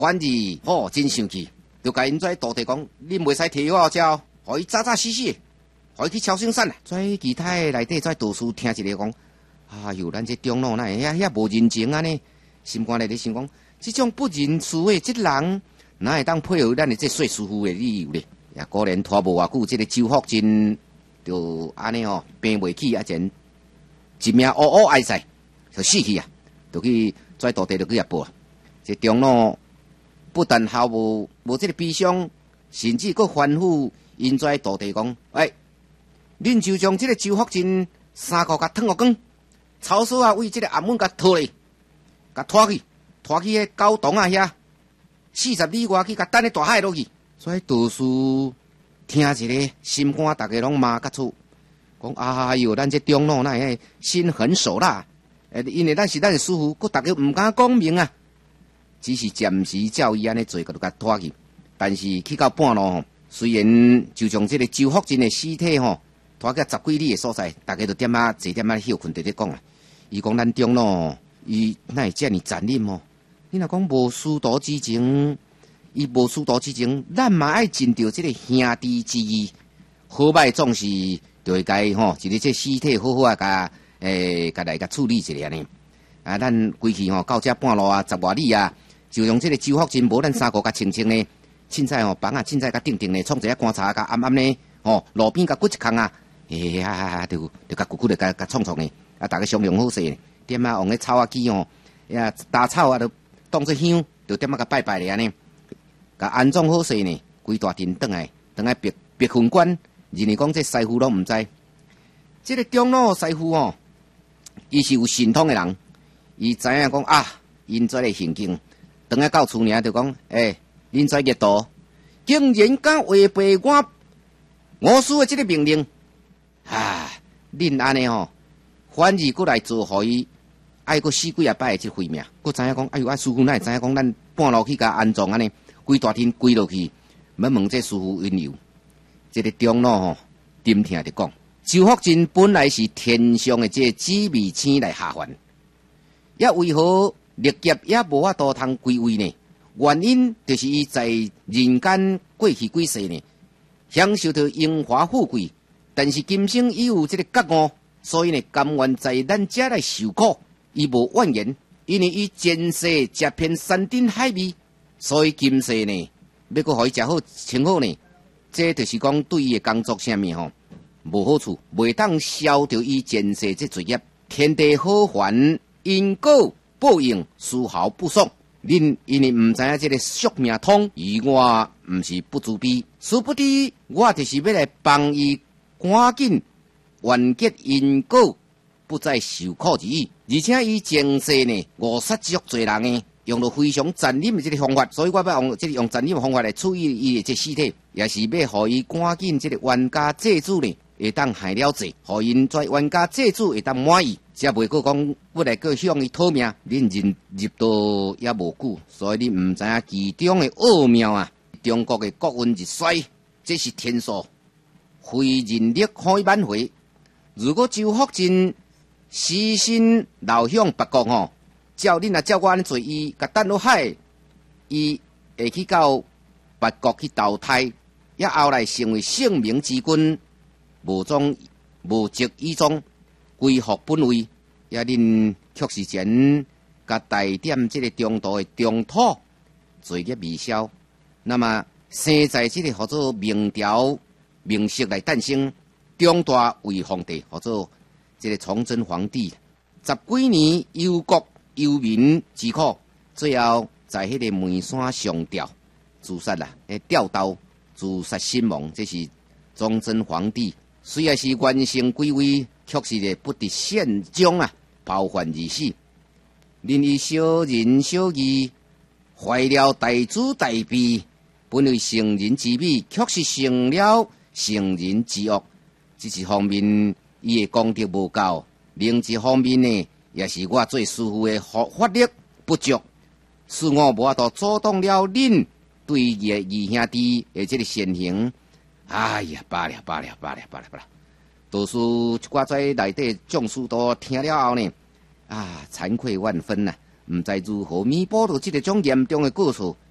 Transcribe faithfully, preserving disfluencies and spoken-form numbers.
反而吼、哦、真生气，就甲因跩徒弟讲：恁袂使摕药食哦，互伊早早死死，互伊去超生产啦。跩其他诶内底跩导师听一个讲：哎哟，咱这长老哪会遐遐无人情安尼？心肝内咧想讲，这种不认事诶，这人哪会当配合咱诶这细师傅诶理由咧？也果然拖无偌久，这个周福珍就安尼哦，病袂起，啊前一命嗷嗷哀哉，就死去啊！就去跩徒弟就去遐报啊！这长老不但毫无无这个悲伤，甚至佫吩咐因跩徒弟讲：哎，恁就将这个周福珍衫裤甲脱互光，草索啊为这个暗门甲拖咧，甲拖去，拖去迄高洞啊遐，四十里外去甲等咧大海落去。所以道士听一个心肝，大家拢骂甲出，讲哎哟，咱这长老那会心狠手辣，诶，因为咱是咱的师傅，佫大家毋敢讲明啊。只是暂时照伊安尼做，就甲拖去。但是去到半路吼，虽然就将这个周福珍的尸体吼拖到十几里的所在，大家就点啊坐点啊休困，直直讲啊。伊讲咱长老，伊哪会遮尔残忍哦？你若讲无师徒之情，伊无师徒之情，咱嘛爱尽着这个兄弟之义，好歹总是就会该吼，一个这尸体好好啊，甲诶，甲来甲处理一下呢。啊，咱归去吼到遮半路啊，十外里啊。就用这个周福珍无咱衫裤甲清清呢，凊彩吼房啊凊彩甲定定呢，创一下观察甲暗暗呢，吼路边甲骨一空啊，哎呀，就就甲久久的甲甲创创呢，啊大家商量好势呢，点啊用个草啊机吼，呀打草啊就当做香，就点啊甲拜拜咧安尼，甲安装好势呢，规大阵转来，转来别别分官，认为讲这师傅拢毋知，这个长老师傅吼，伊是有神通的人，伊知影讲啊，因跩个行径。等下到厝呢，就讲，诶、欸，恁跩热度，竟然敢违背我我师的这个命令，啊！恁安尼吼，反而过来做，互伊爱过死几啊摆的这慧命，佫知影讲，哎呦，啊师傅哪会知影讲，咱半路去甲安葬安尼，规大天跪落去，要问这师傅缘由。这个长老吼，点听就讲，周福珍本来是天上的这紫微星来下凡，也为何？历劫也无法度通归位呢，原因就是伊在人间过去几世呢，享受到荣华富贵，但是今生伊有这个觉悟，所以呢甘愿在咱遮来受苦，伊无怨言，因为伊前世食遍山珍海味，所以今世呢要搁互伊食好穿好呢，这就是讲对伊的工作啥物吼无好处，袂当消掉伊前世这罪业，天地好还因果。报应丝毫不爽，恁因为唔知影这个宿命通，而我唔是不自卑，殊不知我就是要来帮伊赶紧完结因果，不再受苦之意。而且伊前世呢误杀足侪人呢，用了非常残忍的这个方法，所以我要用这个用残忍的方法来处理伊的这尸体，也是要互伊赶紧这个冤家债主呢，会当害了罪，互因跩冤家债主会当满意。才袂过讲，要来个向伊讨命，恁入入道也无久，所以你毋知影其中的奥妙啊！中国的国运日衰，这是天数，非人力可以挽回。如果周福珍死身流向别国吼，照恁啊照我安尼做，伊甲等落海，伊会去到别国去投胎，也后来成为圣明之君，无宗无疾以终。归复本位，也恁却是前甲带点这个中道的中土罪孽未消，那么生在这个叫做明朝明室来诞生，中大为皇帝，叫做这个崇祯皇帝，十几年忧国忧民之苦，最后在迄个梅山上吊自杀啦，诶，吊刀自杀身亡，这是崇祯皇帝。虽然是完成归位，却是个不得善终啊，包犯而死。因以小人小义，坏了大主大弊，本为成人之美，却是成了成人之恶。这一方面，伊的功德无够；另一方面呢，也是我做师傅的法力不足，使我无法度阻挡了恁对伊的二兄弟的这个善行。哎呀，罢了罢了罢了罢了罢了！都是一寡在内底众士都听了后呢，啊，惭愧万分呐、啊！唔知如何弥补到这个种严重的过错，